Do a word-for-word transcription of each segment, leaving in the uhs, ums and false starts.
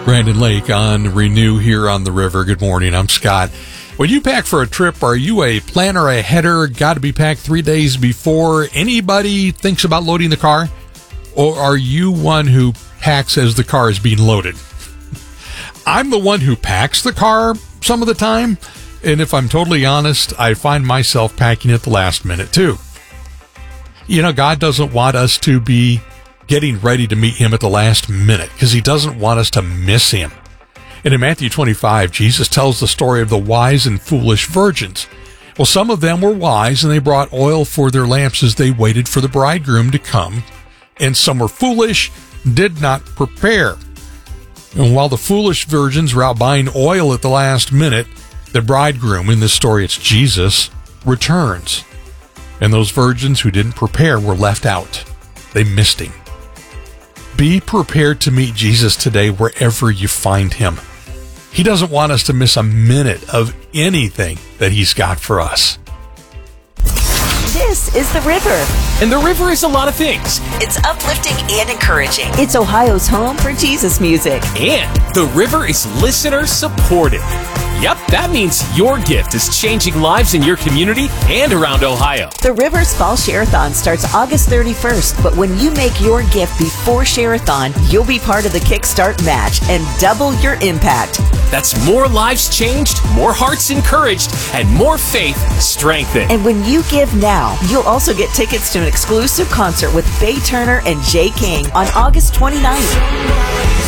Brandon Lake on Renew here on the river. Good morning. I'm Scott. When you pack for a trip, are you a planner, a header, got to be packed three days before anybody thinks about loading the car? Or are you one who packs as the car is being loaded? I'm the one who packs the car some of the time, and if I'm totally honest, I find myself packing at the last minute too. You know, God doesn't want us to be getting ready to meet him at the last minute because he doesn't want us to miss him. And in Matthew twenty-five, Jesus tells the story of the wise and foolish virgins. Well, some of them were wise and they brought oil for their lamps as they waited for the bridegroom to come. And some were foolish, did not prepare. And while the foolish virgins were out buying oil at the last minute, the bridegroom, in this story it's Jesus, returns. And those virgins who didn't prepare were left out. They missed him. Be prepared to meet Jesus today wherever you find him. He doesn't want us to miss a minute of anything that he's got for us. This is The River. And The River is a lot of things. It's uplifting and encouraging. It's Ohio's home for Jesus music. And The River is listener supported. Yep, that means your gift is changing lives in your community and around Ohio. The River's Fall Share-a-thon starts August thirty-first, but when you make your gift before Share-a-thon, you'll be part of the Kickstart match and double your impact. That's more lives changed, more hearts encouraged, and more faith strengthened. And when you give now, you'll also get tickets to an exclusive concert with Faye Turner and Jay King on August twenty-ninth.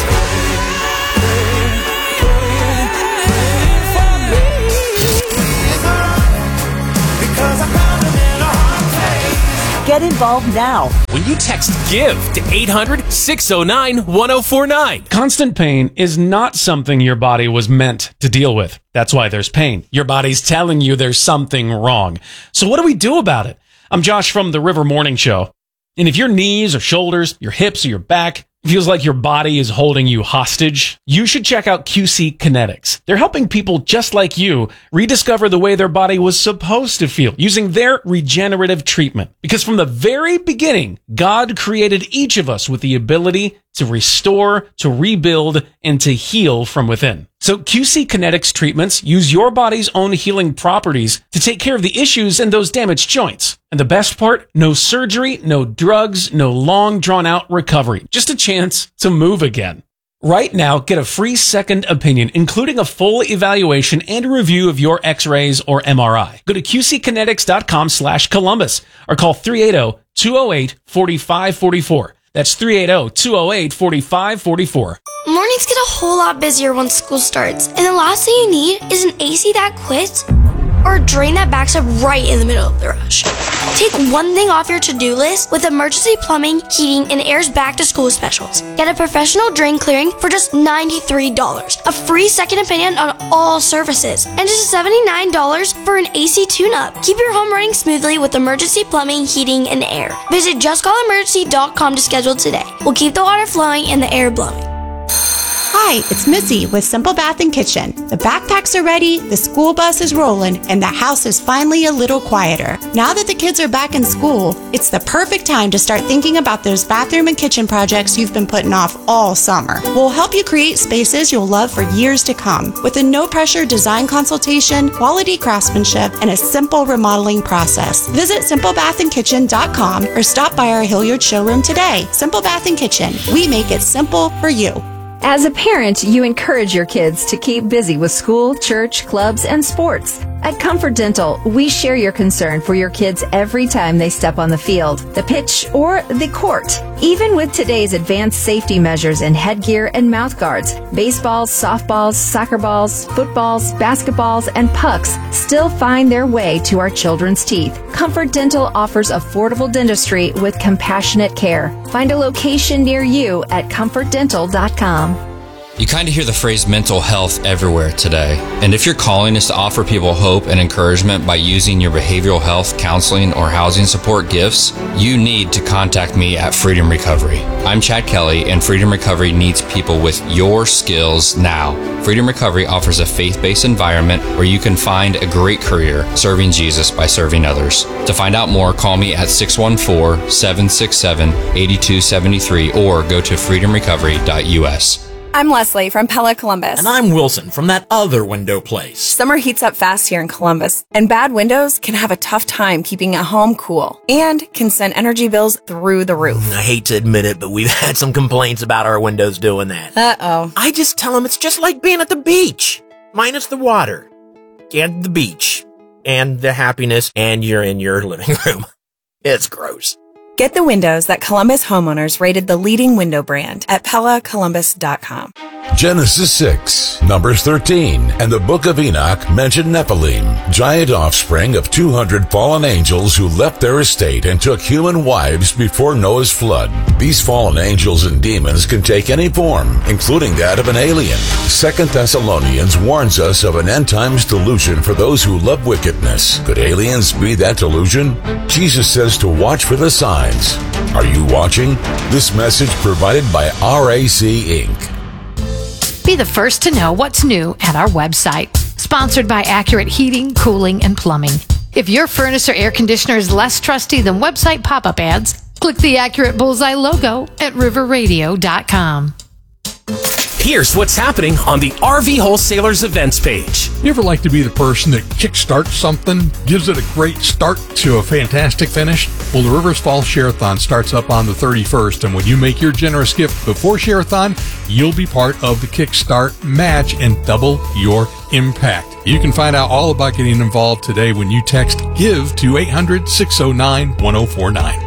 Get involved now. When you text GIVE to eight hundred, six oh nine, one oh four nine. Constant pain is not something your body was meant to deal with. That's why there's pain. Your body's telling you there's something wrong. So what do we do about it? I'm Josh from the River Morning Show. And if your knees or shoulders, your hips or your back feels like your body is holding you hostage, you should check out Q C Kinetics. They're helping people just like you rediscover the way their body was supposed to feel using their regenerative treatment. Because from the very beginning, God created each of us with the ability to restore, to rebuild, and to heal from within. So Q C Kinetics treatments use your body's own healing properties to take care of the issues in those damaged joints. And the best part, no surgery, no drugs, no long drawn out recovery. Just a chance to move again. Right now, get a free second opinion, including a full evaluation and a review of your x-rays or M R I. Go to Q C kinetics dot com slash Columbus or call three eight zero, two oh eight, four five four four. That's three eight zero, two oh eight, four five four four. Mornings get a whole lot busier once school starts, and the last thing you need is an A C that quits or a drain that backs up right in the middle of the rush. Take one thing off your to-do list with emergency plumbing, heating, and Air's back to school specials. Get a professional drain clearing for just ninety-three dollars, a free second opinion on all services, and just seventy-nine dollars for an A C tune-up. Keep your home running smoothly with emergency plumbing, heating, and air. Visit just call emergency dot com to schedule today. We'll keep the water flowing and the air blowing. Hi, it's Missy with Simple Bath and Kitchen. The backpacks are ready, the school bus is rolling, and the house is finally a little quieter. Now that the kids are back in school, it's the perfect time to start thinking about those bathroom and kitchen projects you've been putting off all summer. We'll help you create spaces you'll love for years to come with a no-pressure design consultation, quality craftsmanship, and a simple remodeling process. Visit simple bath and kitchen dot com or stop by our Hilliard showroom today. Simple Bath and Kitchen. We make it simple for you. As a parent, you encourage your kids to keep busy with school, church, clubs, and sports. At Comfort Dental, we share your concern for your kids every time they step on the field, the pitch, or the court. Even with today's advanced safety measures in headgear and mouth guards, baseballs, softballs, soccer balls, footballs, basketballs, and pucks still find their way to our children's teeth. Comfort Dental offers affordable dentistry with compassionate care. Find a location near you at comfort dental dot com. You kind of hear the phrase mental health everywhere today. And if your calling is to offer people hope and encouragement by using your behavioral health, counseling, or housing support gifts, you need to contact me at Freedom Recovery. I'm Chad Kelly, and Freedom Recovery needs people with your skills now. Freedom Recovery offers a faith-based environment where you can find a great career serving Jesus by serving others. To find out more, call me at six one four, seven six seven, eight two seven three or go to freedom recovery dot u s. I'm Leslie from Pella Columbus. And I'm Wilson from that other window place. Summer heats up fast here in Columbus, and bad windows can have a tough time keeping a home cool and can send energy bills through the roof. I hate to admit it, but we've had some complaints about our windows doing that. Uh-oh. I just tell them it's just like being at the beach, minus the water and the beach and the happiness, and you're in your living room. It's gross. Get the windows that Columbus homeowners rated the leading window brand at Pella Columbus dot com. Genesis six, Numbers thirteen, and the Book of Enoch mention Nephilim, giant offspring of two hundred fallen angels who left their estate and took human wives before Noah's flood. These fallen angels and demons can take any form, including that of an alien. Second Thessalonians warns us of an end-times delusion for those who love wickedness. Could aliens be that delusion? Jesus says to watch for the signs. Are you watching? This message provided by R A C Incorporated. Be the first to know what's new at our website. Sponsored by Accurate Heating, Cooling, and Plumbing. If your furnace or air conditioner is less trusty than website pop-up ads, click the Accurate Bullseye logo at river radio dot com. Here's what's happening on the R V Wholesalers events page. You ever like to be the person that kickstarts something, gives it a great start to a fantastic finish? Well, the Rivers Fall Share-a-thon starts up on the thirty-first, and when you make your generous gift before Share-a-thon, you'll be part of the Kickstart match and double your impact. You can find out all about getting involved today when you text GIVE to eight hundred, six oh nine, one oh four nine.